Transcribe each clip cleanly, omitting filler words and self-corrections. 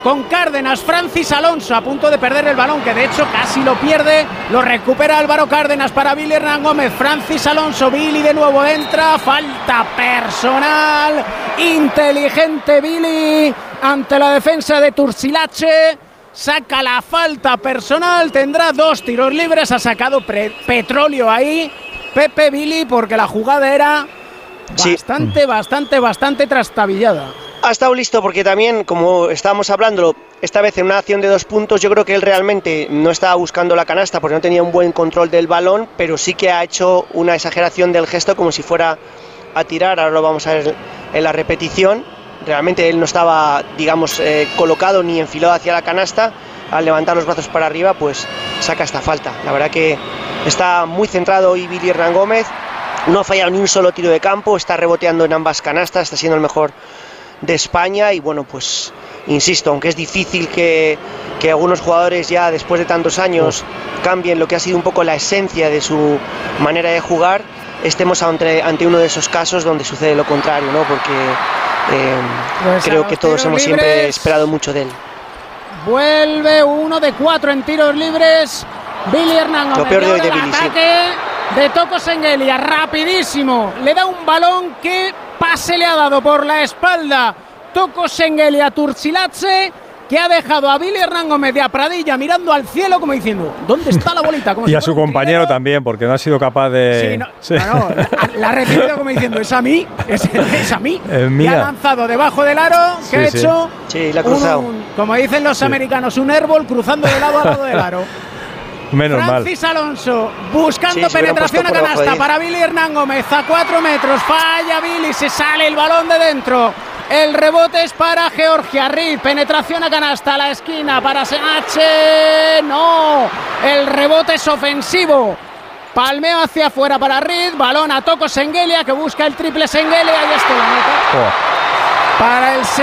Con Cárdenas, Francis Alonso a punto de perder el balón, que de hecho casi lo pierde, lo recupera Álvaro Cárdenas para Billy Hernán Gómez. Francis Alonso, Billy de nuevo entra, falta personal, inteligente Billy ante la defensa de Turcilache, saca la falta personal, tendrá 2 tiros libres, ha sacado petróleo ahí Pepe Billy, porque la jugada era bastante trastabillada. Ha estado listo porque también, como estábamos hablando, esta vez en una acción de 2 puntos, yo creo que él realmente no estaba buscando la canasta porque no tenía un buen control del balón, pero sí que ha hecho una exageración del gesto como si fuera a tirar. Ahora lo vamos a ver en la repetición. Realmente él no estaba, digamos, colocado ni enfilado hacia la canasta. Al levantar los brazos para arriba, pues saca esta falta. La verdad que está muy centrado hoy Billy Hernán Gómez. No ha fallado ni un solo tiro de campo, está reboteando en ambas canastas, está siendo el mejor de España. Y bueno, pues insisto, aunque es difícil que algunos jugadores ya después de tantos años cambien lo que ha sido un poco la esencia de su manera de jugar, estemos ante uno de esos casos donde sucede lo contrario, ¿no? Porque creo que todos hemos siempre esperado mucho de él. Vuelve 1 de 4 en tiros libres Billy Hernán Gómez. Lo peor de hoy de Billy, de Toko Sengelia, rapidísimo, le da un balón, que pase le ha dado por la espalda Toko Sengelia a Turcilache, que ha dejado a Billy Hernán Gómez de a Pradilla mirando al cielo como diciendo, ¿dónde está la bolita? Como y a su compañero también, porque no ha sido capaz de... La ha recibido como diciendo, es a mí, es a mí. Y ha lanzado debajo del aro, que ha hecho la ha cruzado. Como dicen los americanos, un airball cruzando de lado a lado del aro. Menos Francis Alonso buscando penetración a canasta para Billy Hernán Gómez a 4 metros, falla Billy, se sale el balón de dentro. El rebote es para Georgia. Reed, penetración a canasta, a la esquina para SH. No, el rebote es ofensivo. Palmeo hacia afuera para Reed. Balón a Toko Sengelia, que busca el triple Sengelia. Y esto la meta. Para el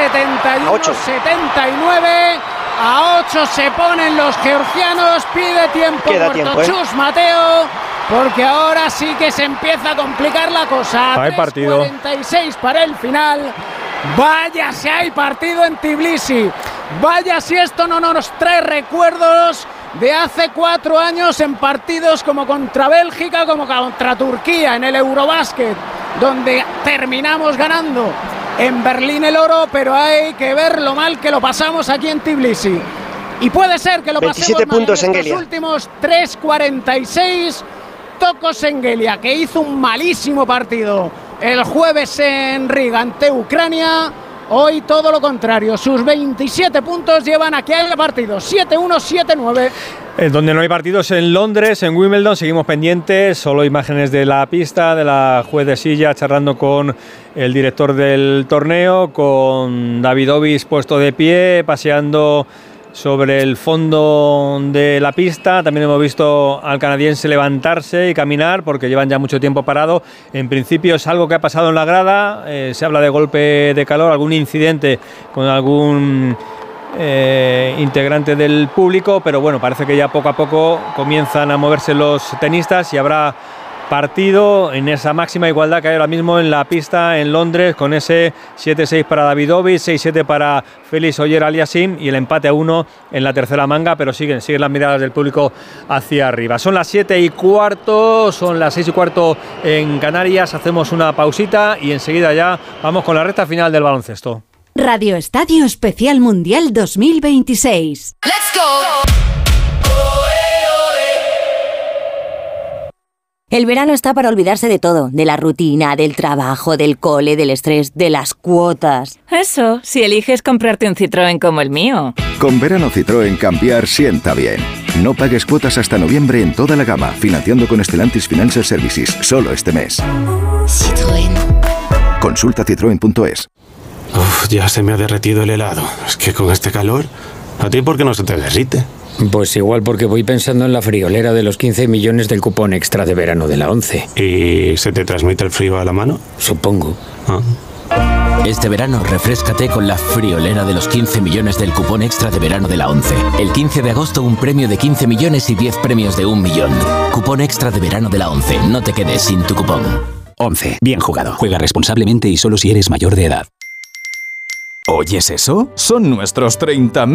71-79. A 8 se ponen los georgianos. Pide tiempo muerto Chus Mateo, porque ahora sí que se empieza a complicar la cosa. Hay partido. 46 para el final. Vaya si hay partido en Tbilisi. Vaya si esto no nos trae recuerdos de hace 4 años en partidos como contra Bélgica, como contra Turquía en el Eurobásquet, donde terminamos ganando en Berlín el oro, pero hay que ver lo mal que lo pasamos aquí en Tbilisi. Y puede ser que lo pasemos mal puntos en estos últimos 3:46. Toko Sengelia, que hizo un malísimo partido el jueves en Riga ante Ucrania, hoy todo lo contrario, sus 27 puntos llevan aquí al partido, 7-1, 7-9. Donde no hay partidos en Londres, en Wimbledon, seguimos pendientes, solo imágenes de la pista, de la juez de silla charlando con el director del torneo, con Davidovich puesto de pie, paseando sobre el fondo de la pista. También hemos visto al canadiense levantarse y caminar porque llevan ya mucho tiempo parado. En principio es algo que ha pasado en la grada, se habla de golpe de calor, algún incidente con algún integrante del público, pero bueno, parece que ya poco a poco comienzan a moverse los tenistas y habrá partido en esa máxima igualdad que hay ahora mismo en la pista en Londres, con ese 7-6 para Davidovich, 6-7 para Félix Auger-Aliassime y el empate a 1 en la tercera manga, pero siguen las miradas del público hacia arriba. Son las 7:15, son las 6:15 en Canarias, hacemos una pausita y enseguida ya vamos con la recta final del baloncesto. Radio Estadio Especial Mundial 2026. ¡Let's go! El verano está para olvidarse de todo, de la rutina, del trabajo, del cole, del estrés, de las cuotas. Eso, si eliges comprarte un Citroën como el mío. Con verano Citroën cambiar sienta bien. No pagues cuotas hasta noviembre en toda la gama, financiando con Stellantis Financial Services, solo este mes. Citroën. Consulta citroen.es. Ya se me ha derretido el helado. Es que con este calor, ¿a ti por qué no se te derrite? Pues igual porque voy pensando en la friolera de los 15 millones del cupón extra de verano de la 11. ¿Y se te transmite el frío a la mano? Supongo. Este verano refréscate con la friolera de los 15 millones del cupón extra de verano de la 11. El 15 de agosto un premio de 15 millones y 10 premios de 1 millón. Cupón extra de verano de la 11. No te quedes sin tu cupón. 11. Bien jugado. Juega responsablemente y solo si eres mayor de edad. ¿Oyes eso? Son nuestros 30.000